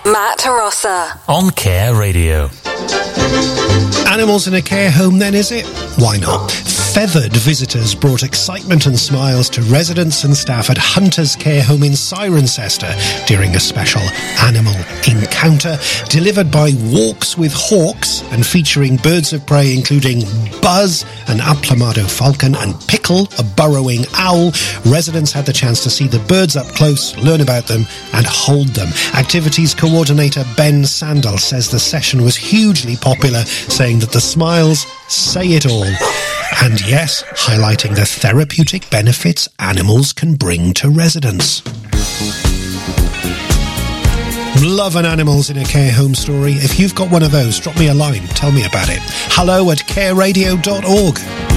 Matt Rossa. On Care Radio. Animals in a care home then, is it? Why not? Feathered visitors brought excitement and smiles to residents and staff at Hunter's Care Home in Cirencester during a special animal encounter delivered by Walks with Hawks and featuring birds of prey including Buzz, an Aplomado falcon, and Pickle, a burrowing owl. Residents had the chance to see the birds up close, learn about them and hold them. Activities coordinator Ben Sandel says the session was hugely popular, saying that the smiles say it all. And yes, highlighting the therapeutic benefits animals can bring to residents. Love an animals in a care home story. If you've got one of those, drop me a line. Tell me about it. hello@careradio.org.